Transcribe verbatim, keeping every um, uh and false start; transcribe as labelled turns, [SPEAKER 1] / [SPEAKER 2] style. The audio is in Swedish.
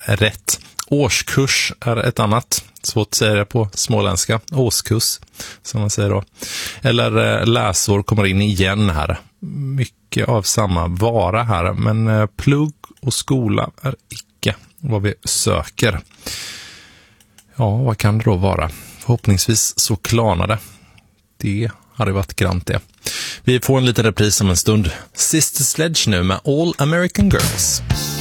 [SPEAKER 1] rätt. Årskurs är ett annat. Svårt att säga det på småländska. Årskurs, som man säger då. Eller läsår kommer in igen här. Mycket av samma vara här. Men plugg och skola är icke vad vi söker. Ja, vad kan det då vara? Förhoppningsvis så klarnar det. Det hade varit grant det. Vi får en liten repris om en stund. Sister Sledge nu med All American Girls.